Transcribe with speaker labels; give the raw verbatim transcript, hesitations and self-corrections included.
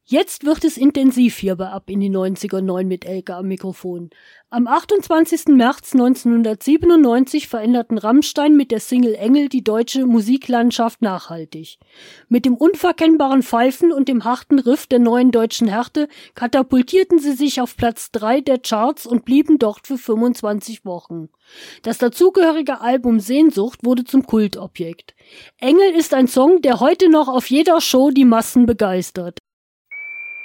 Speaker 1: Jetzt wird es intensiv hier bei Ab in die neunziger neun mit Elke am Mikrofon. Am achtundzwanzigsten März neunzehnhundertsiebenundneunzig veränderten Rammstein mit der Single Engel die deutsche Musiklandschaft nachhaltig. Mit dem unverkennbaren Pfeifen und dem harten Riff der neuen deutschen Härte katapultierten sie sich auf Platz drei der Charts und blieben dort für fünfundzwanzig Wochen. Das dazugehörige Album Sehnsucht wurde zum Kultobjekt. Engel ist ein Song, der heute noch auf jeder Show die Massen begeistert.